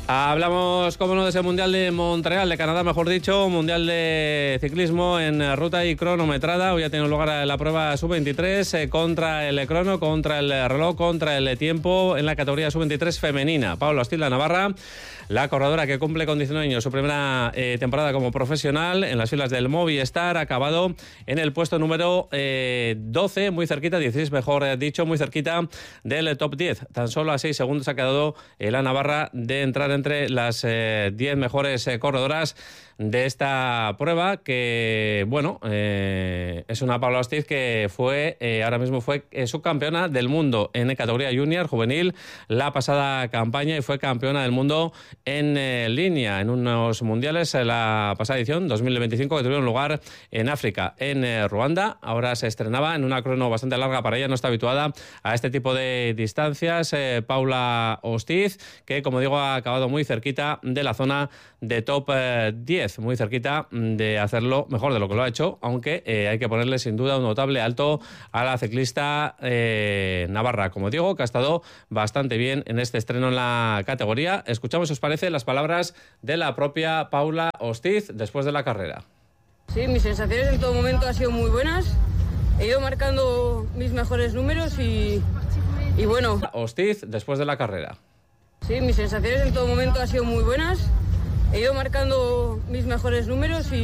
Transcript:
Hablamos, como no, de ese Mundial de Montreal, de Canadá, mejor dicho, Mundial de Ciclismo en ruta y cronometrada. Hoy ha tenido lugar la prueba sub-23 contra el crono, contra el reloj, contra el tiempo en la categoría sub-23 femenina. Paula Ostíz, la navarra, la corredora que cumple con 19 años su primera temporada como profesional en las filas del Movistar, ha acabado en el puesto número 12, muy cerquita, 16 mejor dicho, muy cerquita del top 10. Tan solo a 6 segundos ha quedado la navarra de entrar entre las 10 mejores corredoras de esta prueba, que bueno, es una Paula Ostíz que fue ahora mismo fue subcampeona del mundo en categoría junior juvenil la pasada campaña y fue campeona del mundo en línea en unos mundiales la pasada edición 2025 que tuvieron lugar en África, en Ruanda. Ahora se estrenaba en una crono bastante larga para ella, no está habituada a este tipo de distancias. Paula Ostíz, que como digo ha acabado muy cerquita de la zona de top 10, muy cerquita de hacerlo mejor de lo que lo ha hecho, aunque hay que ponerle sin duda un notable alto a la ciclista navarra, como digo, que ha estado bastante bien en este estreno en la categoría. Escuchamos, si os parece, las palabras de la propia Paula Ostíz después de la carrera. Sí, mis sensaciones en todo momento han sido muy buenas. He ido marcando mis mejores números y bueno. Ostíz después de la carrera. Sí, mis sensaciones en todo momento han sido muy buenas. He ido marcando mis mejores números y